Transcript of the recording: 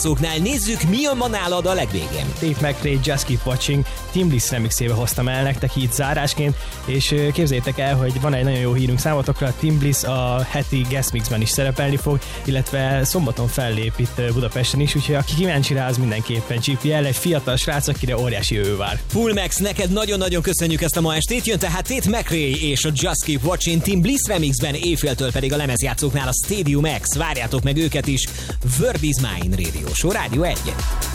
lemezjátszóknál. Nézzük, mi jön ma nálad a legvégén. Tate McRae Just Keep Watching Tim Bliss remixébe hoztam el nektek így zárásként, és képzeljétek el, hogy van egy nagyon jó hírünk számotokra, Tim Bliss a heti guest mixben is szerepelni fog, illetve szombaton fellép itt Budapesten is, úgyhogy aki kíváncsi rá, az mindenképpen csípje el, egy fiatal srác, akire óriási jövő vár. Full Max, neked nagyon-nagyon köszönjük ezt a ma estét, jön tehát Tate McRae és a Just Keep Watching Tim Bliss remixben, éjféltől pedig a lemezjátszóknál a Stadium X, várjátok meg őket is. Verb is Mine Radio Show, Rádió 1.